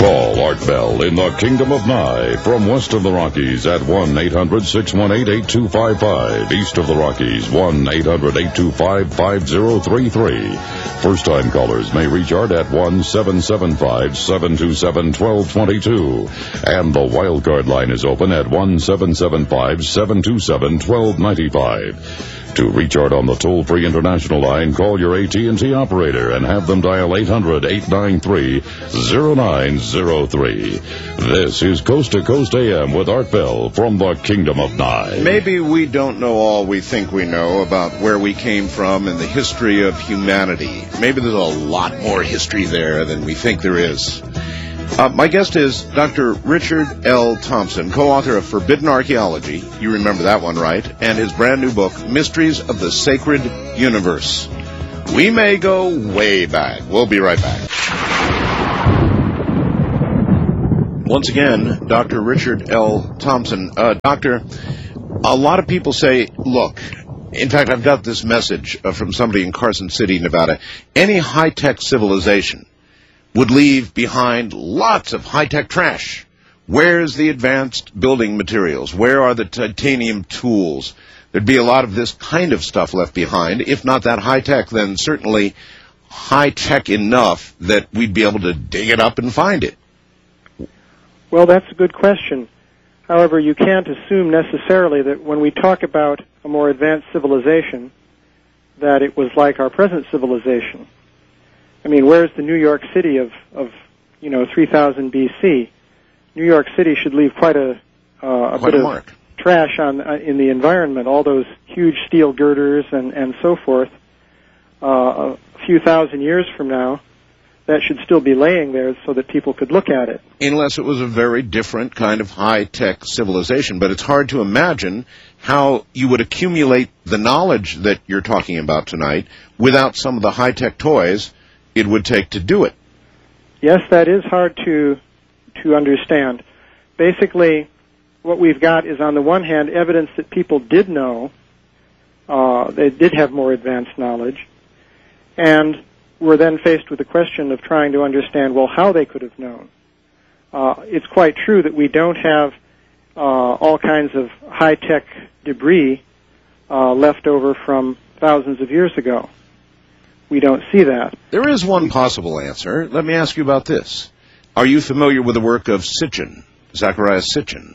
Call Art Bell in the Kingdom of Nye from west of the Rockies at 1-800-618-8255. East of the Rockies, 1-800-825-5033. First-time callers may reach Art at 1-775-727-1222. And the wildcard line is open at 1-775-727-1295. To reach Art on the toll-free international line, call your AT&T operator and have them dial 800-893-0903. This is Coast to Coast AM with Art Bell from the Kingdom of Nye. Maybe we don't know all we think we know about where we came from and the history of humanity. Maybe there's a lot more history there than we think there is. My guest is Dr. Richard L. Thompson, co-author of Forbidden Archaeology, you remember that one, right? And his brand new book, Mysteries of the Sacred Universe. We may go way back. We'll be right back. Once again, Dr. Richard L. Thompson. Doctor, a lot of people say, look, in fact, I've got this message from somebody in Carson City, Nevada. Any high-tech civilization would leave behind lots of high-tech trash. Where's the advanced building materials? Where are the titanium tools? There'd be a lot of this kind of stuff left behind. If not that high-tech, then certainly high-tech enough that we'd be able to dig it up and find it. Well, that's a good question. However, you can't assume necessarily that when we talk about a more advanced civilization, that it was like our present civilization. I mean, where's the New York City of 3000 BC? New York City should leave quite a bit of trash in the environment. All those huge steel girders and so forth. A few thousand years from now, that should still be laying there so that people could look at it. Unless it was a very different kind of high-tech civilization. But it's hard to imagine how you would accumulate the knowledge that you're talking about tonight without some of the high-tech toys it would take to do it. Yes, that is hard to understand. Basically, what we've got is, on the one hand, evidence that people did know, they did have more advanced knowledge, and we're then faced with the question of trying to understand, well, how they could have known. It's quite true that we don't have all kinds of high-tech debris left over from thousands of years ago. We don't see that. There is one possible answer. Let me ask you about this. Are you familiar with the work of Sitchin, Zacharias Sitchin?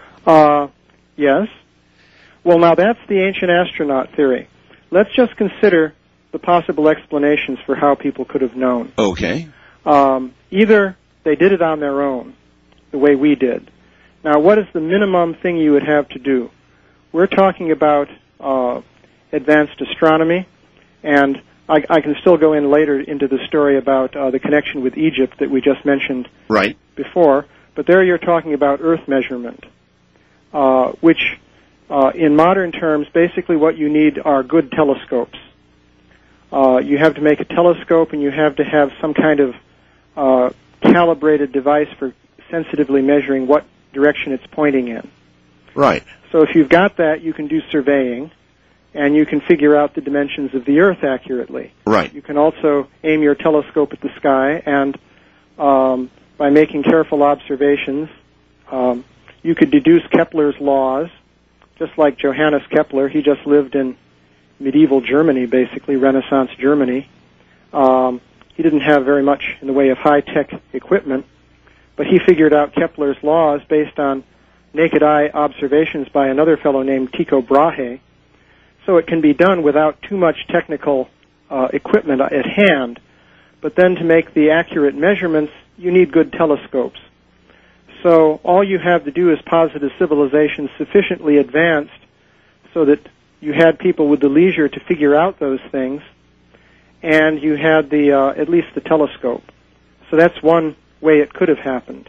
Yes. Well, now that's the ancient astronaut theory. Let's just consider the possible explanations for how people could have known. Okay. Either they did it on their own, the way we did. Now, what is the minimum thing you would have to do? We're talking about advanced astronomy, and I can still go in later into the story about the connection with Egypt that we just mentioned before, but there you're talking about Earth measurement, which in modern terms, basically what you need are good telescopes. You have to make a telescope, and you have to have some kind of calibrated device for sensitively measuring what direction it's pointing in. Right. So if you've got that, you can do surveying, and you can figure out the dimensions of the Earth accurately. Right. You can also aim your telescope at the sky, and by making careful observations, you could deduce Kepler's laws, just like Johannes Kepler. He just lived in medieval Germany, basically, Renaissance Germany. He didn't have very much in the way of high-tech equipment, but he figured out Kepler's laws based on naked-eye observations by another fellow named Tycho Brahe. So it can be done without too much technical equipment at hand. But then to make the accurate measurements, you need good telescopes. So all you have to do is posit a civilization sufficiently advanced so that you had people with the leisure to figure out those things, and you had at least the telescope. So that's one way it could have happened.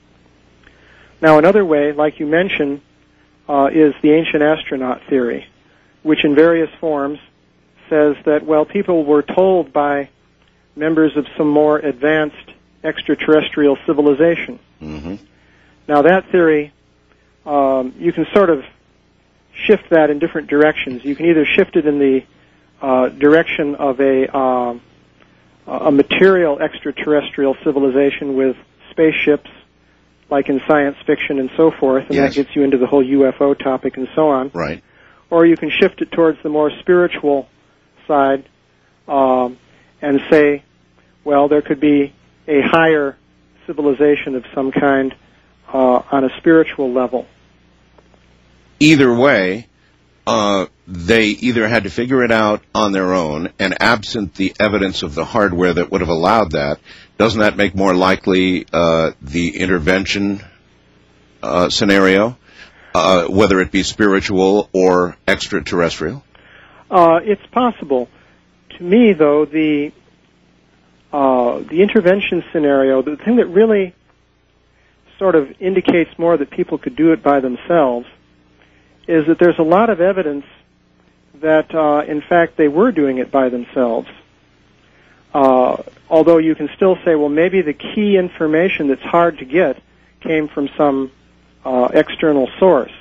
Now, another way, like you mentioned, is the ancient astronaut theory, which in various forms says that, well, people were told by members of some more advanced extraterrestrial civilization. Mm-hmm. Now, that theory, you can sort of shift that in different directions. You can either shift it in the direction of a material extraterrestrial civilization with spaceships, like in science fiction and so forth, and Yes. that gets you into the whole UFO topic and so on. Right. Or you can shift it towards the more spiritual side and say, well, there could be a higher civilization of some kind on a spiritual level. Either way, they either had to figure it out on their own, and absent the evidence of the hardware that would have allowed that, doesn't that make more likely the intervention scenario, whether it be spiritual or extraterrestrial? It's possible. To me, though, the intervention scenario, the thing that really sort of indicates more that people could do it by themselves, is that there's a lot of evidence that, in fact, they were doing it by themselves. Although you can still say, well, maybe the key information that's hard to get came from some external source.